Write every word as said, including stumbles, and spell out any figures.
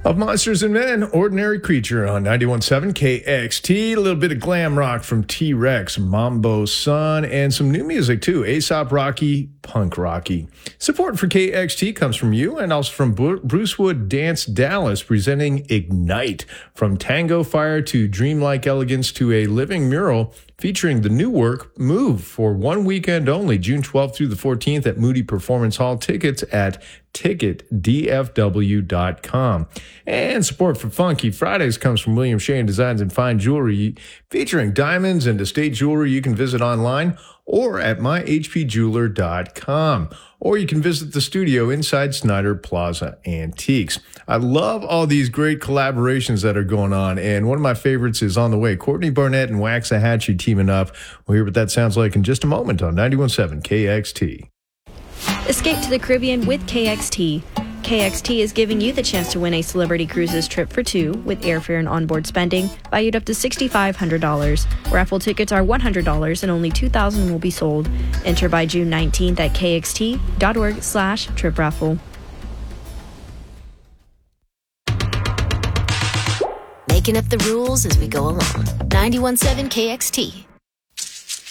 Of Monsters and Men, Ordinary Creature on ninety-one point seven K X T. A little bit of glam rock from T-Rex, Mambo Sun, and some new music too. Aesop Rocky, Punk Rocky. Support for K X T comes from you and also from Bruce Wood Dance Dallas, presenting Ignite. From tango fire to dreamlike elegance to a living mural, featuring the new work, Move, for one weekend only, June twelfth through the fourteenth at Moody Performance Hall. Tickets at ticket d f w dot com. And support for Funky Fridays comes from William Shane Designs and Fine Jewelry, featuring diamonds and estate jewelry. You can visit online or at my h p jeweler dot com. Or you can visit the studio inside Snyder Plaza Antiques. I love all these great collaborations that are going on, and one of my favorites is on the way. Courtney Barnett and Waxahachie teaming up. We'll hear what that sounds like in just a moment on ninety-one point seven K X T. Escape to the Caribbean with K X T. K X T is giving you the chance to win a Celebrity Cruises trip for two with airfare and onboard spending valued up to six thousand five hundred dollars. Raffle tickets are one hundred dollars and only two thousand will be sold. Enter by June nineteenth at k x t dot org slash trip raffle. Making up the rules as we go along. ninety-one point seven K X T.